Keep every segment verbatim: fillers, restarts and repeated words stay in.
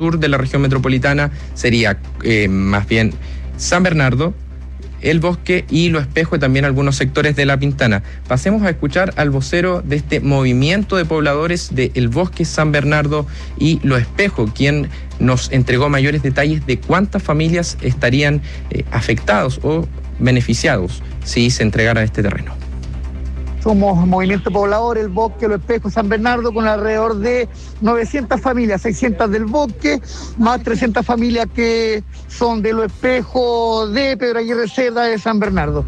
sur de la región metropolitana sería eh, más bien San Bernardo, El Bosque y Lo Espejo, y también algunos sectores de La Pintana. Pasemos a escuchar al vocero de este movimiento de pobladores de El Bosque, San Bernardo y Lo Espejo, quien nos entregó mayores detalles de cuántas familias estarían eh, afectados o beneficiados si se entregara este terreno. Somos movimiento poblador, El Bosque, Lo Espejo, San Bernardo, con alrededor de novecientas familias, seiscientas del Bosque, más trescientas familias que son de Lo Espejo, de Pedro Aguirre Cerda, de San Bernardo.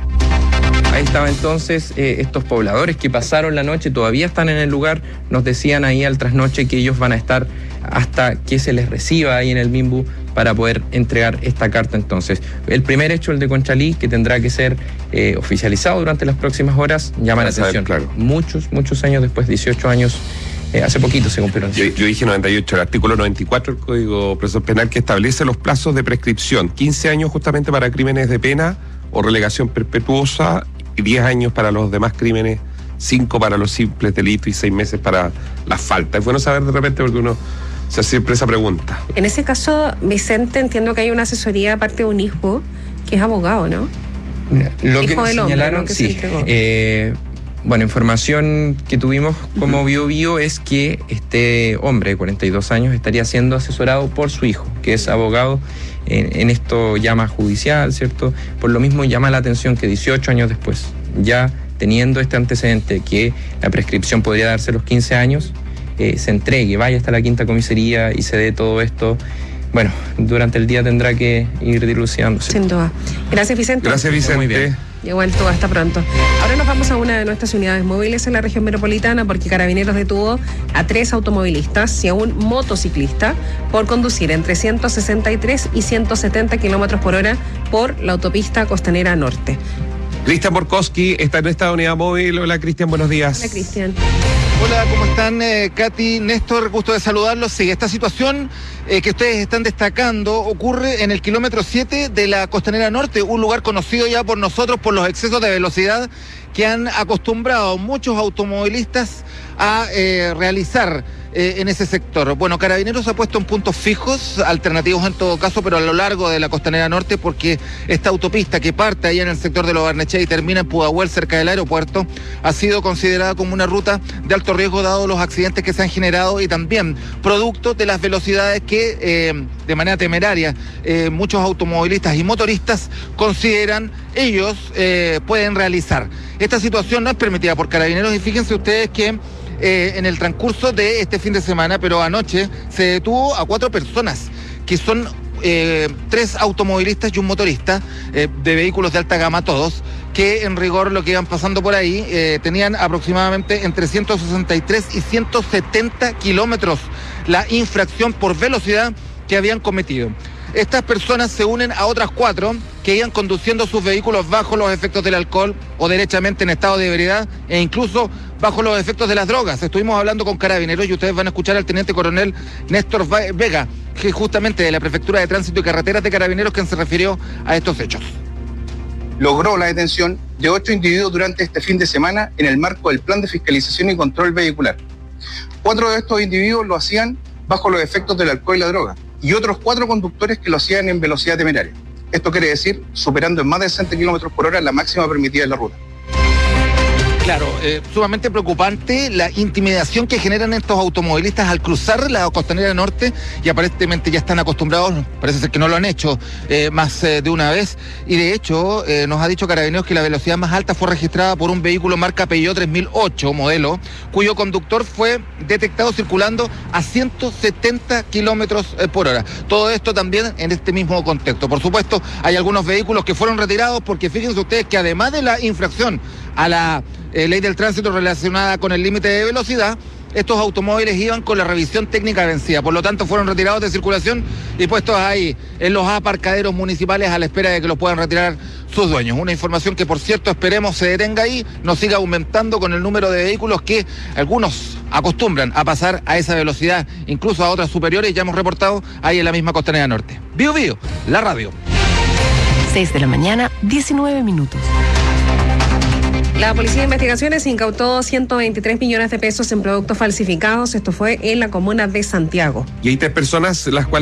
Ahí estaba entonces eh, estos pobladores que pasaron la noche, todavía están en el lugar, nos decían ahí al trasnoche que ellos van a estar hasta que se les reciba ahí en el Minbu para poder entregar esta carta. Entonces, el primer hecho, el de Conchalí, que tendrá que ser eh, oficializado durante las próximas horas, llama la atención. Claro. Muchos, muchos años después, dieciocho años, eh, hace poquito se cumplieron. Yo, yo dije noventa y ocho, el artículo noventa y cuatro del Código Procesal Penal, que establece los plazos de prescripción, quince años justamente para crímenes de pena o relegación perpetuosa y diez años para los demás crímenes, cinco para los simples delitos y seis meses para las faltas. Es bueno saber de repente porque uno se hace siempre esa pregunta. En ese caso, Vicente, entiendo que hay una asesoría aparte de un hijo que es abogado, ¿no? Lo hijo que nos señalaron, hombre, ¿no? sí. Eh, bueno, información que tuvimos como uh-huh. Bio Bio es que este hombre de cuarenta y dos años estaría siendo asesorado por su hijo, que es abogado en, en esto llama judicial, ¿cierto? Por lo mismo llama la atención que dieciocho años después, ya teniendo este antecedente que la prescripción podría darse a los quince años, eh, se entregue, vaya hasta la quinta comisaría y se dé todo esto. Bueno, durante el día tendrá que ir dilucidándose. Sin duda. Gracias, Vicente. Gracias, Vicente. Muy bien. Y vuelto, hasta pronto. Ahora nos vamos a una de nuestras unidades móviles en la región metropolitana porque Carabineros detuvo a tres automovilistas y a un motociclista por conducir entre ciento sesenta y tres y ciento setenta kilómetros por hora por la autopista Costanera Norte. Cristian Borkowski está en esta unidad móvil. Hola, Cristian, buenos días. Hola, Cristian. Hola, ¿cómo están? Eh, Katy, Néstor, gusto de saludarlos. Sí, esta situación eh, que ustedes están destacando ocurre en el kilómetro siete de la Costanera Norte, un lugar conocido ya por nosotros por los excesos de velocidad que han acostumbrado muchos automovilistas a eh, realizar eh, en ese sector. Bueno, Carabineros ha puesto en puntos fijos, alternativos en todo caso, pero a lo largo de la Costanera Norte, porque esta autopista que parte ahí en el sector de Lo Barnechea y termina en Pudahuel, cerca del aeropuerto, ha sido considerada como una ruta de alto riesgo dado los accidentes que se han generado y también producto de las velocidades que eh, de manera temeraria eh, muchos automovilistas y motoristas consideran ellos eh, pueden realizar. Esta situación no es permitida por Carabineros y fíjense ustedes que eh, en el transcurso de este fin de semana, pero anoche, se detuvo a cuatro personas que son eh, tres automovilistas y un motorista eh, de vehículos de alta gama todos, que en rigor lo que iban pasando por ahí eh, tenían aproximadamente entre ciento sesenta y tres y ciento setenta kilómetros la infracción por velocidad que habían cometido. Estas personas se unen a otras cuatro que iban conduciendo sus vehículos bajo los efectos del alcohol o derechamente en estado de ebriedad e incluso bajo los efectos de las drogas. Estuvimos hablando con Carabineros y ustedes van a escuchar al teniente coronel Néstor Vega, que es justamente de la Prefectura de Tránsito y Carreteras de Carabineros, quien se refirió a estos hechos. Logró la detención de ocho individuos durante este fin de semana en el marco del Plan de Fiscalización y Control Vehicular. Cuatro de estos individuos lo hacían bajo los efectos del alcohol y la droga, y otros cuatro conductores que lo hacían en velocidad temeraria. Esto quiere decir superando en más de sesenta kilómetros por hora la máxima permitida en la ruta. Claro, eh, sumamente preocupante la intimidación que generan estos automovilistas al cruzar la Costanera Norte y aparentemente ya están acostumbrados, parece ser que no lo han hecho eh, más eh, de una vez y de hecho eh, nos ha dicho Carabineros que la velocidad más alta fue registrada por un vehículo marca Peugeot tres mil ocho modelo, cuyo conductor fue detectado circulando a ciento setenta kilómetros por hora. Todo esto también en este mismo contexto. Por supuesto, hay algunos vehículos que fueron retirados porque fíjense ustedes que además de la infracción a la eh, ley del tránsito relacionada con el límite de velocidad, estos automóviles iban con la revisión técnica vencida, por lo tanto fueron retirados de circulación y puestos ahí en los aparcaderos municipales a la espera de que los puedan retirar sus dueños. Una información que por cierto esperemos se detenga ahí, no siga aumentando con el número de vehículos que algunos acostumbran a pasar a esa velocidad, incluso a otras superiores, ya hemos reportado ahí en la misma Costanera Norte. Bio Bio, la radio. seis de la mañana, diecinueve minutos. La Policía de Investigaciones incautó ciento veintitrés millones de pesos en productos falsificados. Esto fue en la comuna de Santiago. Y hay tres personas las cuales